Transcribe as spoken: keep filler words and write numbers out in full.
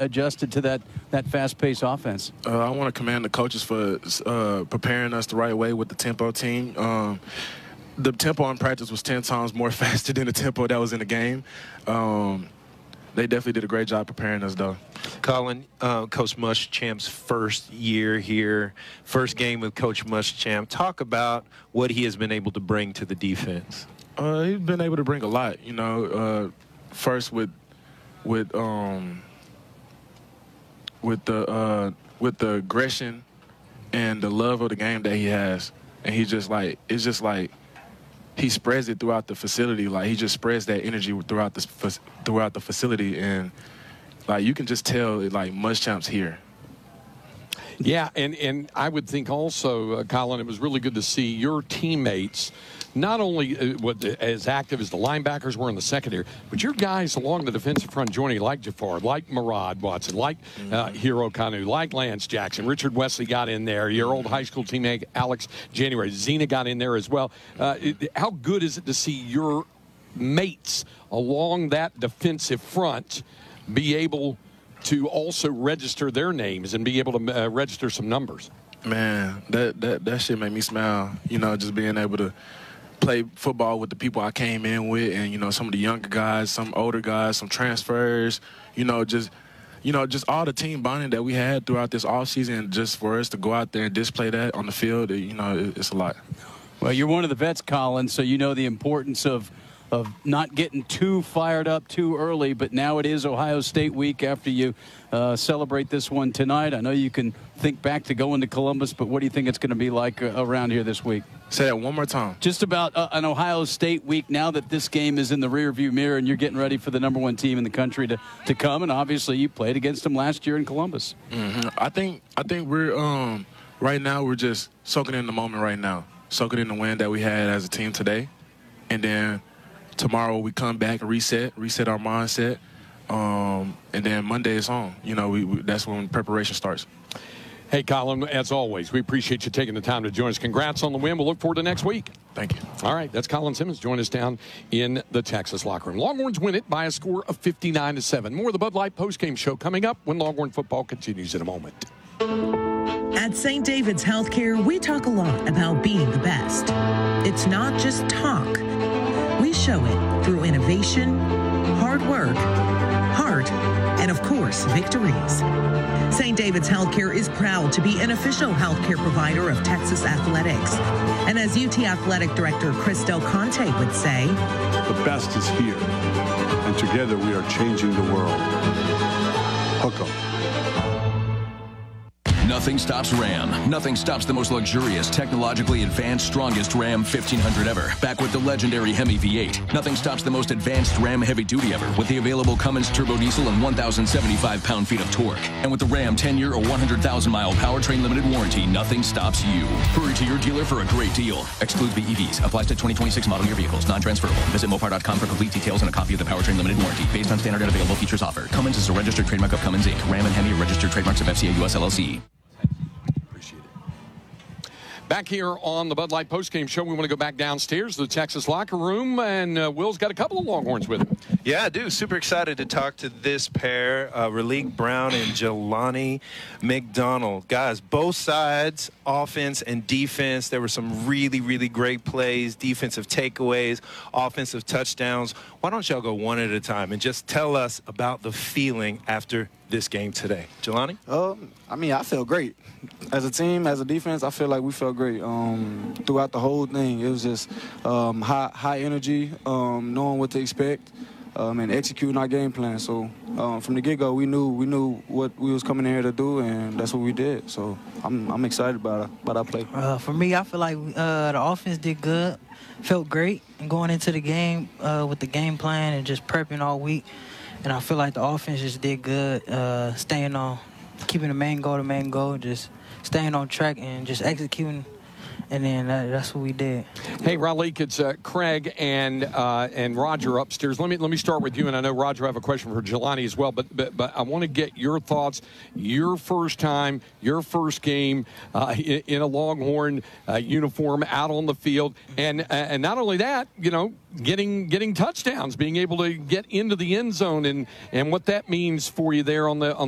adjusted to that, that fast-paced offense? Uh, I want to commend the coaches for uh, preparing us the right way with the tempo team. Um, the tempo in practice was ten times more faster than the tempo that was in the game. Um, they definitely did a great job preparing us, though. Colin, uh, Coach Muschamp's first year here, first game with Coach Muschamp. Talk about what he has been able to bring to the defense. Uh, he's been able to bring a lot, you know. Uh, first with with um with the uh, with the aggression and the love of the game that he has, and he just like it's just like he spreads it throughout the facility. Like he just spreads that energy throughout the throughout the facility, and like you can just tell like Muschamp's here. Yeah, and, and I would think also, uh, Colin, it was really good to see your teammates not only uh, what, as active as the linebackers were in the secondary, but your guys along the defensive front joining, like Jafar, like Murad Watson, like uh, Hero Kanu, like Lance Jackson. Richard Wesley got in there. Your old high school teammate, Alex January. Zena got in there as well. Uh, it, how good is it to see your mates along that defensive front be able to also register their names and be able to uh, register some numbers? Man, that, that, that shit made me smile, you know, just being able to play football with the people I came in with, and, you know, some of the younger guys, some older guys, some transfers, you know, just, you know, just all the team bonding that we had throughout this offseason, just for us to go out there and display that on the field, you know, it, it's a lot. Well, you're one of the vets, Colin, so you know the importance of of not getting too fired up too early, but now it is Ohio State week after you uh, celebrate this one tonight. I know you can think back to going to Columbus, but what do you think it's going to be like uh, around here this week? Say that one more time. Just about uh, an Ohio State week now that this game is in the rearview mirror and you're getting ready for the number one team in the country to, to come, and obviously you played against them last year in Columbus. Mm-hmm. I think I think we're um, right now we're just soaking in the moment right now, soaking in the win that we had as a team today, and then tomorrow we come back and reset, reset our mindset, um, and then Monday is on. You know, we, we, that's when preparation starts. Hey, Colin, as always, we appreciate you taking the time to join us. Congrats on the win. We'll look forward to next week. Thank you. All right, that's Colin Simmons. Join us down in the Texas locker room. Longhorns win it by a score of fifty-nine to seven. More of the Bud Light postgame show coming up when Longhorn football continues in a moment. At Saint David's Healthcare, we talk a lot about being the best. It's not just talk. We show it through innovation, hard work, heart, and of course, victories. Saint David's Healthcare is proud to be an official healthcare provider of Texas Athletics. And as U T Athletic Director Chris Del Conte would say, the best is here, and together we are changing the world. Hook 'em. Nothing stops Ram. Nothing stops the most luxurious, technologically advanced, strongest Ram fifteen hundred ever. Back with the legendary Hemi V eight. Nothing stops the most advanced Ram heavy duty ever with the available Cummins turbo diesel and one thousand seventy-five pound-feet of torque. And with the Ram ten-year or one hundred thousand mile powertrain limited warranty, nothing stops you. Hurry to your dealer for a great deal. Excludes B E Vs. Applies to twenty twenty-six model year vehicles. Non-transferable. Visit Mopar dot com for complete details and a copy of the powertrain limited warranty based on standard and available features offered. Cummins is a registered trademark of Cummins Incorporated. Ram and Hemi are registered trademarks of F C A U S L L C. Back here on the Bud Light postgame show, we want to go back downstairs to the Texas locker room, and uh, Will's got a couple of Longhorns with him. Yeah, I do. Super excited to talk to this pair, uh, Raleek Brown and Jelani McDonald. Guys, both sides, offense and defense, there were some really, really great plays, defensive takeaways, offensive touchdowns. Why don't y'all go one at a time and just tell us about the feeling after this game today? Jelani? Um, I mean, I felt great. As a team, as a defense, I feel like we felt great um, throughout the whole thing. It was just um, high, high energy, um, knowing what to expect, um, and executing our game plan. So um, from the get-go, we knew we knew what we was coming here to do, and that's what we did. So I'm I'm excited about about our play. Uh, for me, I feel like uh, the offense did good, felt great, and going into the game uh, with the game plan and just prepping all week. And I feel like the offense just did good, uh, staying on, keeping the main goal the main goal, just staying on track and just executing. And then that, that's what we did. Hey, Raleek, it's uh, Craig and uh, and Roger upstairs. Let me let me start with you, and I know Roger, I have a question for Jelani as well. But but, but I want to get your thoughts. Your first time, your first game uh, in, in a Longhorn uh, uniform out on the field, and uh, and not only that, you know, getting getting touchdowns, being able to get into the end zone, and and what that means for you there on the on.